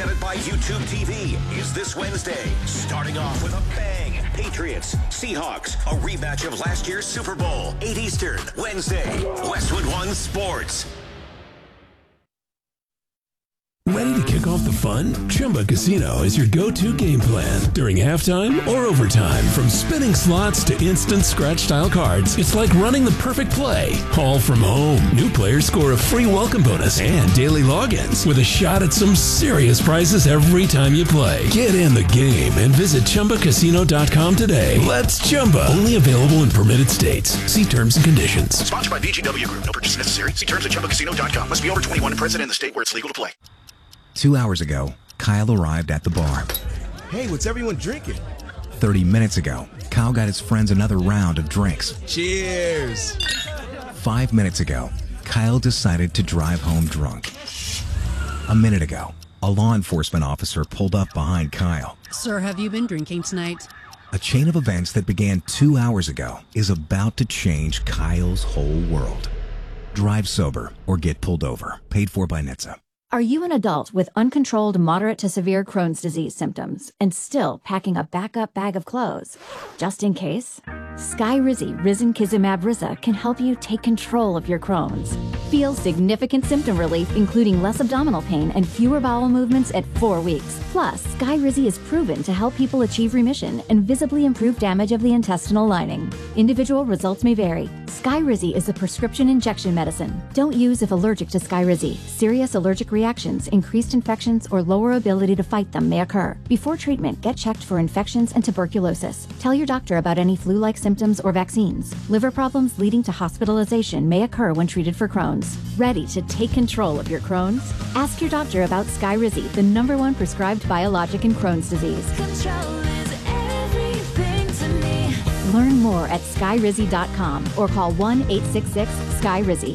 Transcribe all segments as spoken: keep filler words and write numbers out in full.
presented by YouTube T V, is this Wednesday. Starting off with a bang. Patriots, Seahawks, a rematch of last year's Super Bowl. eight Eastern, Wednesday. Westwood One Sports. Ready to kick off the fun? Chumba Casino is your go-to game plan during halftime or overtime. From spinning slots to instant scratch-style cards, it's like running the perfect play, all from home. New players score a free welcome bonus and daily logins with a shot at some serious prizes every time you play. Get in the game and visit Chumba Casino dot com today. Let's Chumba. Only available in permitted states. See terms and conditions. Sponsored by V G W Group. No purchase necessary. See terms at Chumba Casino dot com. Must be over twenty-one and present in the state where it's legal to play. Two hours ago, Kyle arrived at the bar. Hey, what's everyone drinking? Thirty minutes ago, Kyle got his friends another round of drinks. Cheers! Five minutes ago, Kyle decided to drive home drunk. A minute ago, a law enforcement officer pulled up behind Kyle. Sir, have you been drinking tonight? A chain of events that began two hours ago is about to change Kyle's whole world. Drive sober or get pulled over. Paid for by N H T S A. Are you an adult with uncontrolled moderate to severe Crohn's disease symptoms and still packing a backup bag of clothes? Just in case? Skyrizi Risankizumab Riza can help you take control of your Crohn's. Feel significant symptom relief, including less abdominal pain and fewer bowel movements at four weeks. Plus, Skyrizi is proven to help people achieve remission and visibly improve damage of the intestinal lining. Individual results may vary. Skyrizi is a prescription injection medicine. Don't use if allergic to Skyrizi. Serious allergic reactions, increased infections, or lower ability to fight them may occur. Before treatment, get checked for infections and tuberculosis. Tell your doctor about any flu-like symptoms or vaccines. Liver problems leading to hospitalization may occur when treated for Crohn's. Ready to take control of your Crohn's? Ask your doctor about Skyrizi, the number one prescribed biologic in Crohn's disease. Control is everything to me. Learn more at skyrizi dot com or call one eight six six Skyrizi.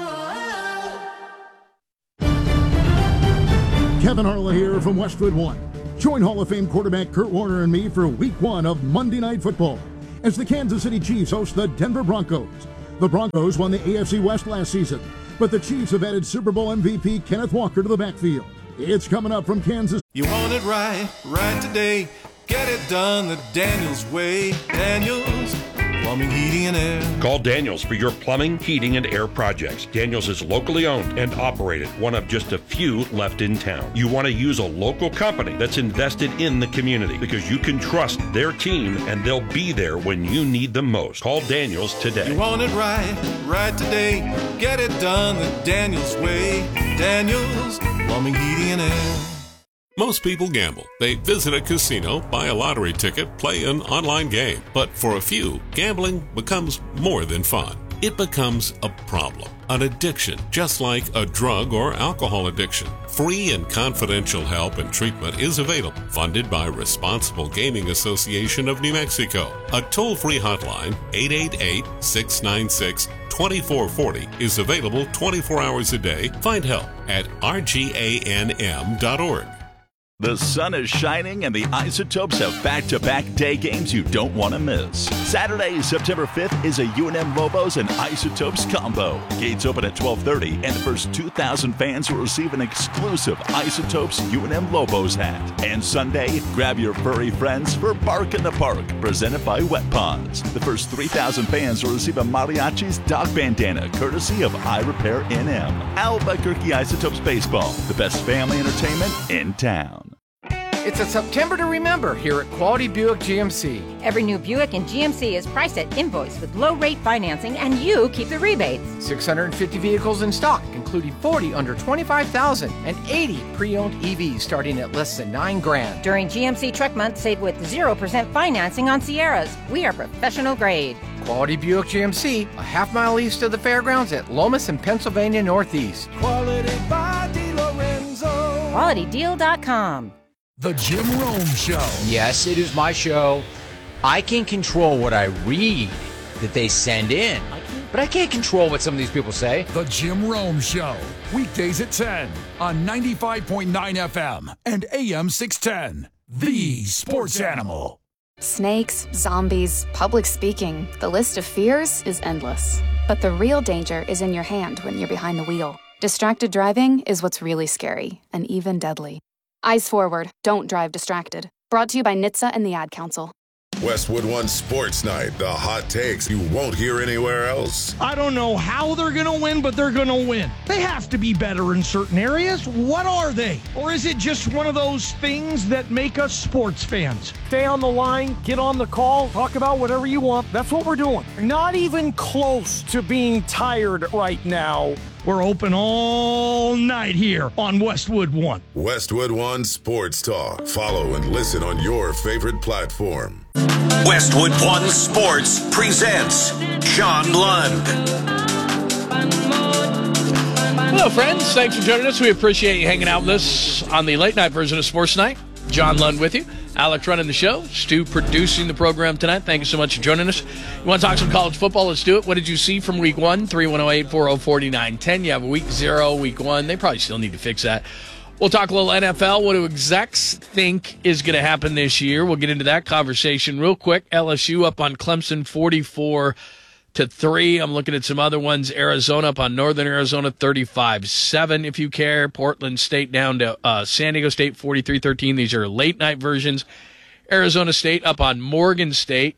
Kevin Harlan here from Westwood One. Join Hall of Fame quarterback Kurt Warner and me for week one of Monday Night Football as the Kansas City Chiefs host the Denver Broncos. The Broncos won the A F C West last season, but the Chiefs have added Super Bowl M V P Kenneth Walker to the backfield. It's coming up from Kansas. You want it right, right today. Get it done the Daniels way. Daniels Plumbing, Heating, and Air. Call Daniels for your plumbing, heating, and air projects. Daniels is locally owned and operated, one of just a few left in town. You want to use a local company that's invested in the community because you can trust their team and they'll be there when you need them most. Call Daniels today. You want it right, right today. Get it done the Daniels way. Daniels Plumbing, Heating, and Air. Most people gamble. They visit a casino, buy a lottery ticket, play an online game. But for a few, gambling becomes more than fun. It becomes a problem, an addiction, just like a drug or alcohol addiction. Free and confidential help and treatment is available, funded by Responsible Gaming Association of New Mexico. A toll-free hotline, eight eight eight, six nine six, two four four zero, is available twenty-four hours a day. Find help at R G A N M dot org. The sun is shining and the Isotopes have back-to-back day games you don't want to miss. Saturday, September fifth is a U N M Lobos and Isotopes combo. Gates open at twelve thirty and the first two thousand fans will receive an exclusive Isotopes U N M Lobos hat. And Sunday, grab your furry friends for Bark in the Park, presented by Wet Paws. The first three thousand fans will receive a Mariachi's dog bandana, courtesy of I Repair N M. Albuquerque Isotopes Baseball, the best family entertainment in town. It's a September to remember here at Quality Buick G M C. Every new Buick in G M C is priced at invoice with low rate financing, and you keep the rebates. six hundred fifty vehicles in stock, including forty under twenty-five thousand and eighty pre-owned E Vs starting at less than nine grand. During G M C Truck Month, save with zero percent financing on Sierras. We are professional grade. Quality Buick G M C, a half mile east of the fairgrounds at Lomas and Pennsylvania Northeast. Quality by DiLorenzo. quality deal dot com. The Jim Rome Show. Yes, it is my show. I can control what I read that they send in, but I can't control what some of these people say. The Jim Rome Show. Weekdays at ten on ninety-five point nine F M and A M six ten. The Sports Animal. Snakes, zombies, public speaking. The list of fears is endless. But the real danger is in your hand when you're behind the wheel. Distracted driving is what's really scary and even deadly. Eyes forward. Don't drive distracted. Brought to you by N H T S A and the Ad Council. Westwood One Sports Night. The hot takes you won't hear anywhere else. I don't know how they're going to win, but they're going to win. They have to be better in certain areas. What are they? Or is it just one of those things that make us sports fans? Stay on the line, get on the call, talk about whatever you want. That's what we're doing. Not even close to being tired right now. We're open all night here on Westwood One. Westwood One Sports Talk. Follow and listen on your favorite platform. Westwood One Sports presents John Lund. Hello, friends. Thanks for joining us. We appreciate you hanging out with us on the late night version of Sports Night. John Lund with you. Alex running the show. Stu producing the program tonight. Thank you so much for joining us. You want to talk some college football? Let's do it. What did you see from week one? three one zero, eight four zero, four nine one zero. You have week zero, week one. They probably still need to fix that. We'll talk a little N F L. What do execs think is going to happen this year? We'll get into that conversation real quick. L S U up on Clemson forty-four to three. I'm looking at some other ones. Arizona up on Northern Arizona thirty-five seven, if you care. Portland State down to uh, San Diego State forty-three thirteen. These are late night versions. Arizona State up on Morgan State.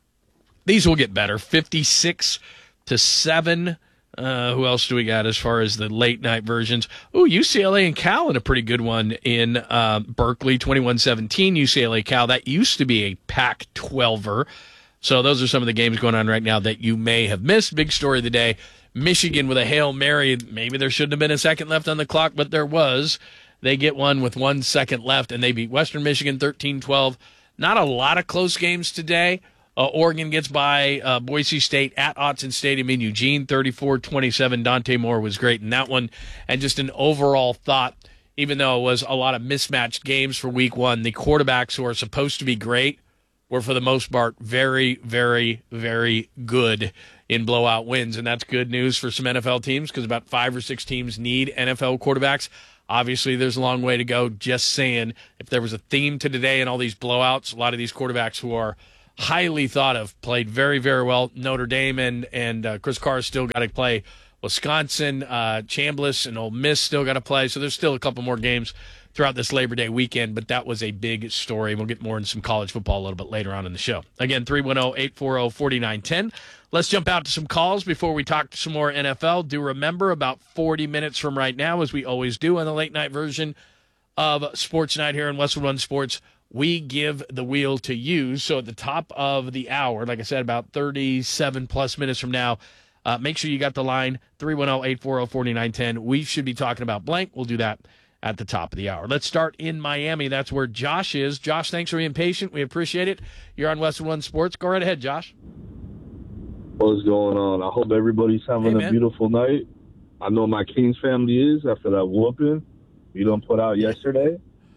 These will get better. fifty-six to seven. Uh, who else do we got as far as the late night versions? Ooh, U C L A and Cal in a pretty good one in uh, Berkeley, twenty-one seventeen. U C L A Cal. That used to be a Pac twelve-er. So those are some of the games going on right now that you may have missed. Big story of the day. Michigan with a Hail Mary. Maybe there shouldn't have been a second left on the clock, but there was. They get one with one second left, and they beat Western Michigan thirteen twelve. Not a lot of close games today. Uh, Oregon gets by uh, Boise State at Autzen Stadium in Eugene, thirty-four twenty-seven. Dante Moore was great in that one. And just an overall thought, even though it was a lot of mismatched games for week one, the quarterbacks who are supposed to be great were, for the most part, very, very, very good in blowout wins. And that's good news for some N F L teams because about five or six teams need N F L quarterbacks. Obviously, there's a long way to go. Just saying, if there was a theme to today and all these blowouts, a lot of these quarterbacks who are highly thought of played very, very well. Notre Dame and, and uh, Chris Carr still got to play. Wisconsin, uh, Chambliss, and Ole Miss still got to play. So there's still a couple more games throughout this Labor Day weekend, but that was a big story. We'll get more into some college football a little bit later on in the show. Again, three one zero, eight four zero, four nine one zero. Let's jump out to some calls before we talk to some more N F L. Do remember, about forty minutes from right now, as we always do on the late night version of Sports Night here in Westwood One Sports, we give the wheel to you. So at the top of the hour, like I said, about thirty-seven plus minutes from now, uh, make sure you got the line, three one zero, eight four zero, four nine one zero. We should be talking about blank. We'll do that at the top of the hour. Let's start in Miami. That's where Josh is. Josh, thanks for being patient. We appreciate it. You're on Westwood One Sports. Go right ahead, Josh. What's going on? I hope everybody's having hey, a beautiful night. I know my Kings family is after that whooping you done put out yesterday.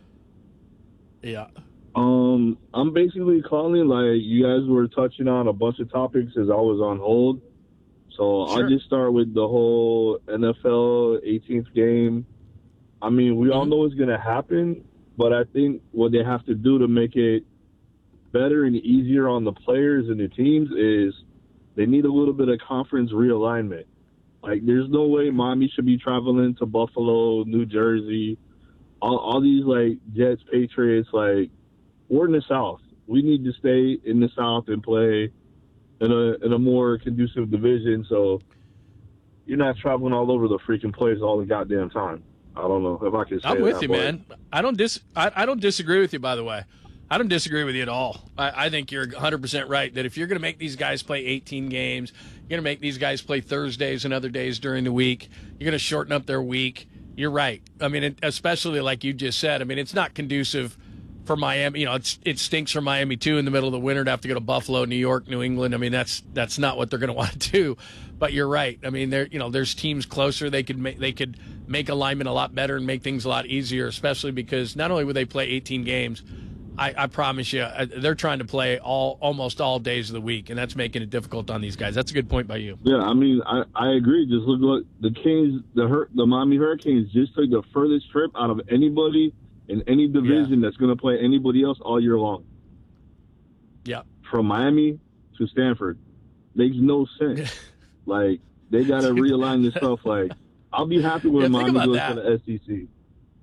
Yeah. Um, I'm basically calling, like, you guys were touching on a bunch of topics as I was on hold. So Sure. I'll just start with the whole N F L eighteenth game. I mean, we Mm-hmm. all know it's going to happen, but I think what they have to do to make it better and easier on the players and the teams is they need a little bit of conference realignment. Like, there's no way Miami should be traveling to Buffalo, New Jersey, all, all these, like, Jets, Patriots, like, we're in the South. We need to stay in the South and play in a in a more conducive division, so you're not traveling all over the freaking place all the goddamn time. I don't know if I can say I'm with that, you, but man. I don't dis. I, I don't disagree with you, by the way. I don't disagree with you at all. I, I think you're one hundred percent right that if you're going to make these guys play eighteen games, you're going to make these guys play Thursdays and other days during the week, you're going to shorten up their week. You're right. I mean, it, especially like you just said, I mean, it's not conducive for Miami. You know, it's, it stinks for Miami, too, in the middle of the winter to have to go to Buffalo, New York, New England. I mean, that's that's not what they're going to want to do. But you're right. I mean, there you know, there's teams closer. They could make, they could make alignment a lot better and make things a lot easier, especially because not only would they play eighteen games, I, I promise you, they're trying to play all almost all days of the week, and that's making it difficult on these guys. That's a good point by you. Yeah, I mean, I, I agree. Just look what the Kings, the Hur- the Miami Hurricanes just took the furthest trip out of anybody in any division yeah. that's going to play anybody else all year long. Yeah. From Miami to Stanford. Makes no sense. Like, they got to realign this stuff. Like, I'll be happy when yeah, Miami goes that. to the S E C.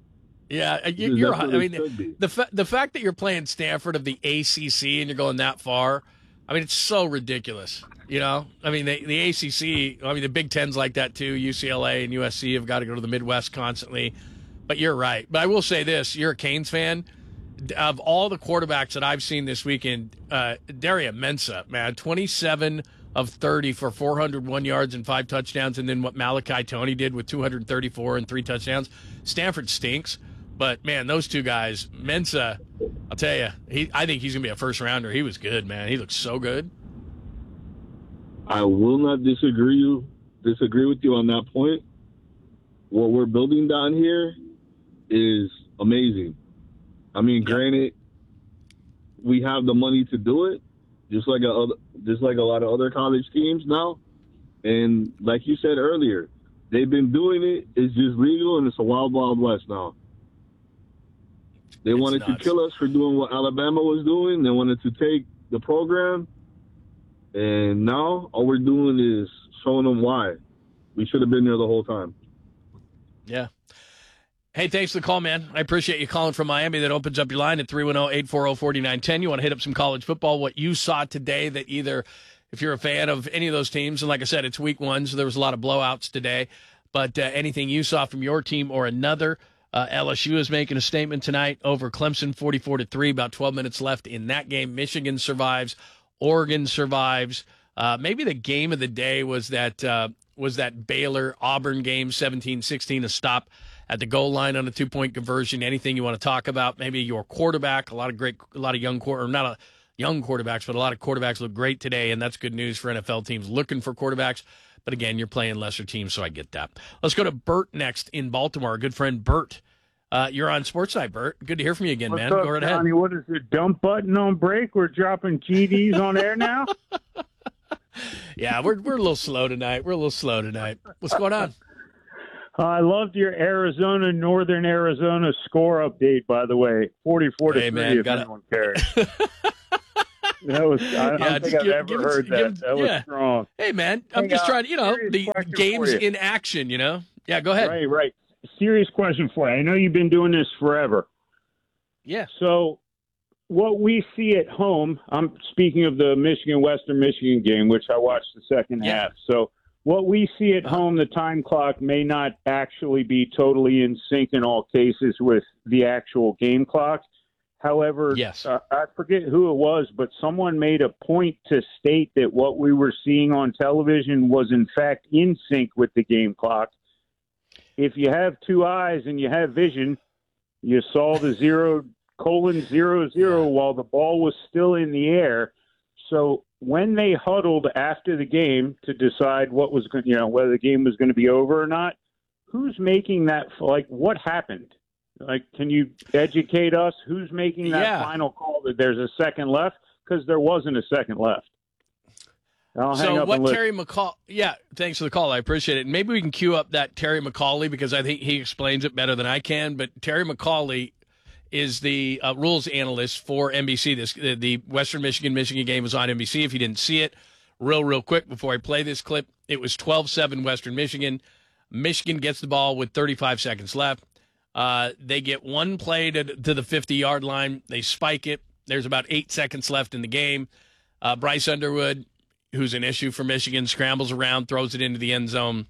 Yeah, you, you're. I mean, the fa- the fact that you're playing Stanford of the A C C and you're going that far, I mean, it's so ridiculous. You know, I mean, the, the A C C, I mean, the Big Ten's like that too. U C L A and U S C have got to go to the Midwest constantly. But you're right. But I will say this: you're a Canes fan. Of all the quarterbacks that I've seen this weekend, uh, Daria Mensah, man, twenty-seven of thirty for four hundred one yards and five touchdowns, and then what Malachi Toney did with two hundred thirty-four and three touchdowns. Stanford stinks. But, man, those two guys, Mensah, I'll tell you, he, I think he's going to be a first-rounder. He was good, man. He looks so good. I will not disagree you, disagree with you on that point. What we're building down here is amazing. I mean, granted, we have the money to do it, just like a just like a lot of other college teams now. And like you said earlier, they've been doing it. It's just legal, and it's a wild, wild west now. They It's wanted nuts. to kill us for doing what Alabama was doing. They wanted to take the program. And now all we're doing is showing them why. We should have been there the whole time. Yeah. Hey, thanks for the call, man. I appreciate you calling from Miami. That opens up your line at three one zero, eight four zero, four nine one zero. You want to hit up some college football, what you saw today that either, if you're a fan of any of those teams, and like I said, it's week one, so there was a lot of blowouts today, but uh, anything you saw from your team or another. Uh, L S U is making a statement tonight over Clemson, forty-four to three, about twelve minutes left in that game. Michigan survives. Oregon survives. Uh, maybe the game of the day was that uh, was that Baylor-Auburn game, seventeen sixteen, a stop at the goal line on a two-point conversion. Anything you want to talk about? Maybe your quarterback. A lot of great, a lot of young quarter, or not a young quarterbacks, but a lot of quarterbacks look great today, and that's good news for N F L teams looking for quarterbacks. But again, you're playing lesser teams, so I get that. Let's go to Bert next in Baltimore. Our good friend Bert. Uh, you're on Sportside, Bert. Good to hear from you again, What's man. up, Go right Johnny? ahead. What is the dump button on break? We're dropping G Ds on air now? Yeah, we're we're a little slow tonight. We're a little slow tonight. What's going on? Uh, I loved your Arizona, Northern Arizona score update, by the way. forty-four to Hey, three, man, if gotta- anyone cares. That was, I Yeah, don't think just I've give- ever give it- heard give that. it- that was yeah. strong. Hey, man, I'm Hey, just uh, trying to, you know, serious the question games for you. in action, you know? Yeah, go ahead. Right, right. Serious question for you. I know you've been doing this forever. Yeah. So what we see at home, I'm speaking of the Michigan-Western Michigan game, which I watched the second Yeah. half. So what we see at home, the time clock may not actually be totally in sync in all cases with the actual game clock. However, Yes. uh, I forget who it was, but someone made a point to state that what we were seeing on television was in fact in sync with the game clock. If you have two eyes and you have vision, you saw the zero colon zero zero while the ball was still in the air. So when they huddled after the game to decide what was going, you know, whether the game was going to be over or not, who's making that? Like, what happened? Like, can you educate us? Who's making that Yeah. final call that there's a second left? Because there wasn't a second left. I'll hang So up what and listen. Terry McCall? Yeah, thanks for the call. I appreciate it. Maybe we can cue up that Terry McCauley because I think he explains it better than I can. But Terry McCauley is the uh, rules analyst for N B C. This the, the Western Michigan Michigan game was on N B C. If you didn't see it, real real quick before I play this clip, it was twelve seven Western Michigan. Michigan gets the ball with thirty-five seconds left. Uh, they get one play to, to the fifty-yard line. They spike it. There's about eight seconds left in the game. Uh, Bryce Underwood, who's an issue for Michigan, scrambles around, throws it into the end zone,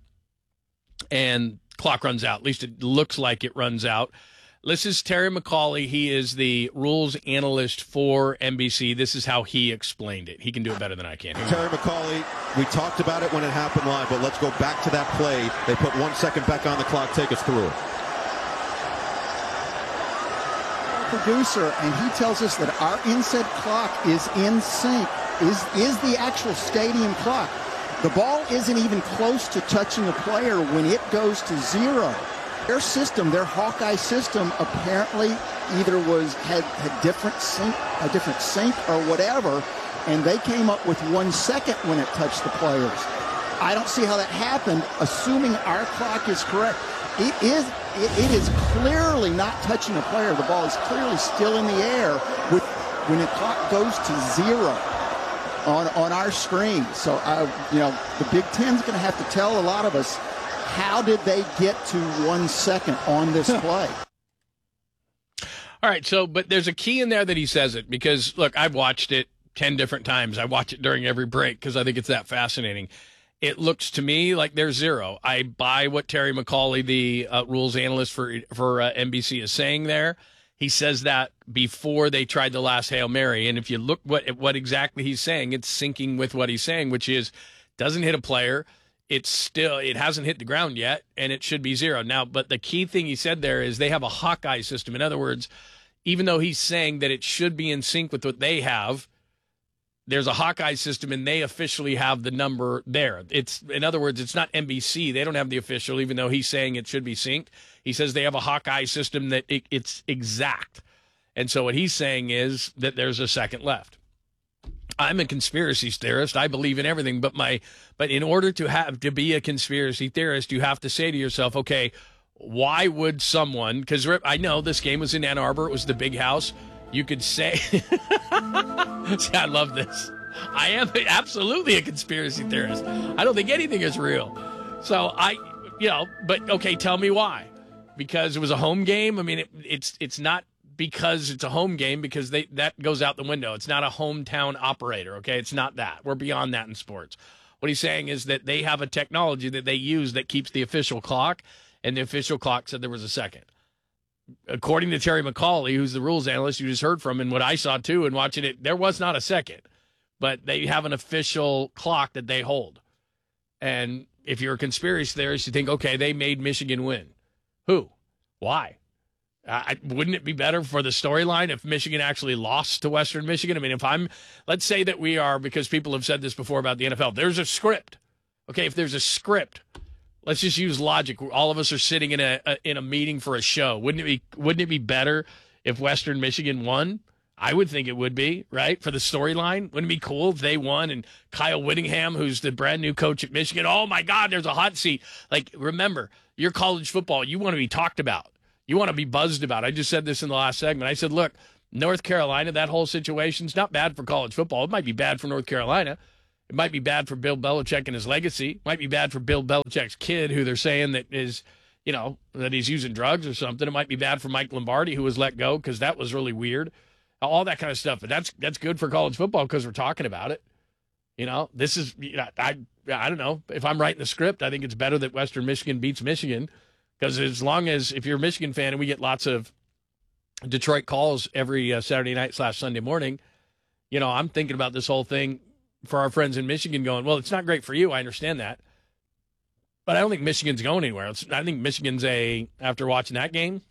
and clock runs out. At least it looks like it runs out. This is Terry McCauley. He is the rules analyst for N B C. This is how he explained it. He can do it better than I can. Terry McCauley, we talked about it when it happened live, but let's go back to that play. They put one second back on the clock. Take us through it. Producer, and he tells us that our inset clock is in sync, is is the actual stadium clock. The ball isn't even close to touching a player when it goes to zero. Their system, their Hawkeye system, apparently either was had had different sync, a different sync or whatever, and they came up with one second when it touched the players. I don't see how that happened, assuming our clock is correct. It is it, it is clearly not touching a player. The ball is clearly still in the air with when the clock goes to zero on on our screen. So I, you know, the Big Ten's going to have to tell a lot of us how did they get to one second on this play. All right, so, but there's a key in there that he says it because, look, I've watched it ten different times. I watch it during every break because I think it's that fascinating. It looks to me like there's zero. I buy what Terry McAulay, the uh, rules analyst for for uh, N B C, is saying there. He says that before they tried the last Hail Mary. And if you look what what exactly he's saying, it's syncing with what he's saying, which is doesn't hit a player. It's still, it hasn't hit the ground yet, and it should be zero. Now, but the key thing he said there is they have a Hawkeye system. In other words, even though he's saying that it should be in sync with what they have, there's a Hawkeye system, and they officially have the number there. It's, in other words, it's not N B C. They don't have the official, even though he's saying it should be synced. He says they have a Hawkeye system that it, it's exact. And so what he's saying is that there's a second left. I'm a conspiracy theorist. I believe in everything, but my but in order to have to be a conspiracy theorist, you have to say to yourself, okay, why would someone, because I know this game was in Ann Arbor, it was the big house. You could say, see, I love this. I am absolutely a conspiracy theorist. I don't think anything is real. So I, you know, but okay, tell me why. Because it was a home game? I mean, it, it's it's not because it's a home game, because they that goes out the window. It's not a hometown operator, okay? It's not that. We're beyond that in sports. What he's saying is that they have a technology that they use that keeps the official clock, and the official clock said there was a second. According to Terry McAulay, who's the rules analyst you just heard from, and what I saw too and watching it, there was not a second. But they have an official clock that they hold. And if you're a conspiracy theorist, you think, okay, they made Michigan win. Who? Why? Uh, wouldn't it be better for the storyline if Michigan actually lost to Western Michigan? I mean, if I'm, let's say that we are, because people have said this before about the N F L, there's a script. Okay, if there's a script, let's just use logic. All of us are sitting in a, a in a meeting for a show. Wouldn't it be Wouldn't it be better if Western Michigan won? I would think it would be, right, for the storyline. Wouldn't it be cool if they won and Kyle Whittingham, who's the brand new coach at Michigan, oh, my God, there's a hot seat. Like, remember, your college football, you want to be talked about. You want to be buzzed about. I just said this in the last segment. I said, look, North Carolina, that whole situation's not bad for college football. It might be bad for North Carolina. It might be bad for Bill Belichick and his legacy. It might be bad for Bill Belichick's kid, who they're saying that is, you know, that he's using drugs or something. It might be bad for Mike Lombardi, who was let go because that was really weird. All that kind of stuff. But that's that's good for college football because we're talking about it. You know, this is, you know, I, I don't know. If I'm writing the script, I think it's better that Western Michigan beats Michigan, because as long as, if you're a Michigan fan, and we get lots of Detroit calls every uh, Saturday night slash Sunday morning, you know, I'm thinking about this whole thing for our friends in Michigan going, well, it's not great for you. I understand that. But I don't think Michigan's going anywhere. It's, I think Michigan's a, after watching that game,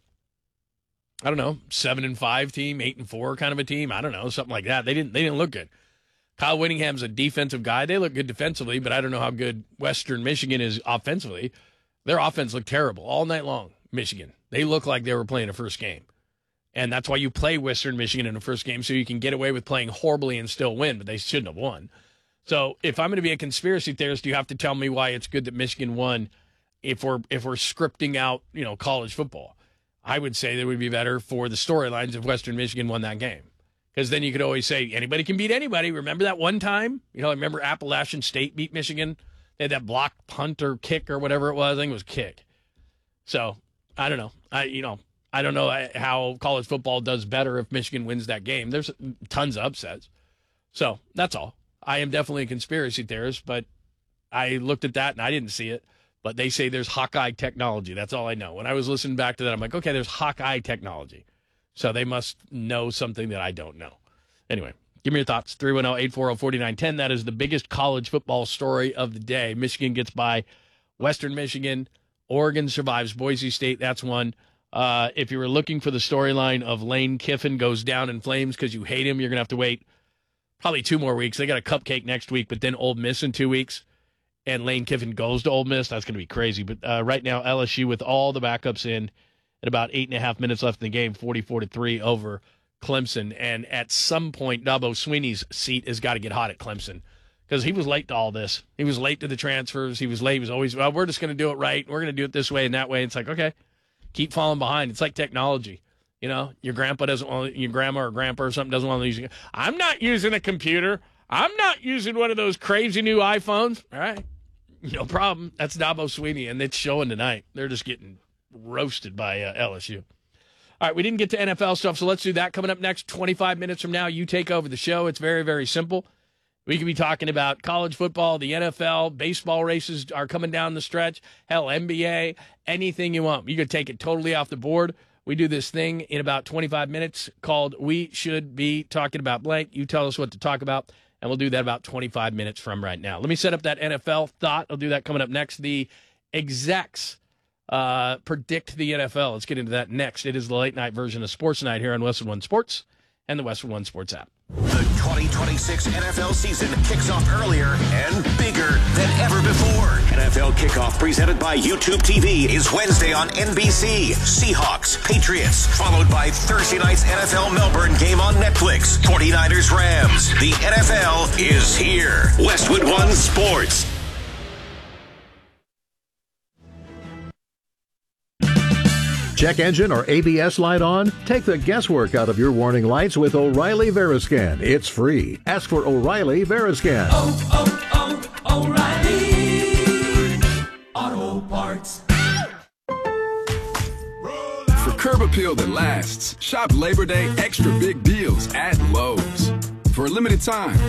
I don't know, seven and five team, eight and four kind of a team. I don't know, something like that. They didn't they didn't look good. Kyle Whittingham's a defensive guy. They look good defensively, but I don't know how good Western Michigan is offensively. Their offense looked terrible all night long, Michigan. They looked like they were playing a first game. And that's why you play Western Michigan in the first game, so you can get away with playing horribly and still win, but they shouldn't have won. So if I'm going to be a conspiracy theorist, you have to tell me why it's good that Michigan won if we're if we're scripting out, you know, college football. I would say that it would be better for the storylines if Western Michigan won that game. Because then you could always say, anybody can beat anybody. Remember that one time? You know, I remember Appalachian State beat Michigan. They had that block punt or kick or whatever it was. I think it was kick. So, I don't know. I you know, I don't know how college football does better if Michigan wins that game. There's tons of upsets. So, that's all. I am definitely a conspiracy theorist, but I looked at that and I didn't see it. But they say there's Hawkeye technology. That's all I know. When I was listening back to that, I'm like, okay, there's Hawkeye technology. So they must know something that I don't know. Anyway, give me your thoughts. three one zero, eight four zero, four nine one zero. That is the biggest college football story of the day. Michigan gets by Western Michigan. Oregon survives Boise State. That's one. Uh, if you were looking for the storyline of Lane Kiffin goes down in flames because you hate him, you're going to have to wait probably two more weeks. They got a cupcake next week, but then Ole Miss in two weeks. And Lane Kiffin goes to Ole Miss. That's going to be crazy. But uh, right now, L S U with all the backups in at about eight and a half minutes left in the game, forty-four to three over Clemson. And at some point, Dabo Swinney's seat has got to get hot at Clemson because he was late to all this. He was late to the transfers. He was late. He was always, well, we're just going to do it right. We're going to do it this way and that way. It's like, okay, keep falling behind. It's like technology. You know, your grandpa doesn't want, your grandma or grandpa or something doesn't want to use it. I'm not using a computer. I'm not using one of those crazy new iPhones. All right. No problem. That's Dabo Swinney, and it's showing tonight. They're just getting roasted by uh, L S U. All right, we didn't get to N F L stuff, so let's do that. Coming up next, twenty-five minutes from now, you take over the show. It's very, very simple. We could be talking about college football, the N F L, baseball races are coming down the stretch, hell, N B A, anything you want. You could take it totally off the board. We do this thing in about twenty-five minutes called We Should Be Talking About Blank. You tell us what to talk about, and we'll do that about twenty-five minutes from right now. Let me set up that N F L thought. I'll do that coming up next. The execs uh, predict the N F L. Let's get into that next. It is the late-night version of Sports Night here on Westwood One Sports and the Westwood One Sports app. The twenty twenty-six N F L season kicks off earlier and bigger than ever before. N F L Kickoff presented by YouTube T V is Wednesday on N B C. Seahawks, Patriots, followed by Thursday night's N F L Melbourne game on Netflix. forty-niners, Rams. The N F L is here. Westwood One Sports. Check engine or A B S light on? Take the guesswork out of your warning lights with O'Reilly Veriscan. It's free. Ask for O'Reilly Veriscan. Oh, oh, oh, O'Reilly Auto Parts. For curb appeal that lasts, shop Labor Day extra big deals at Lowe's. For a limited time,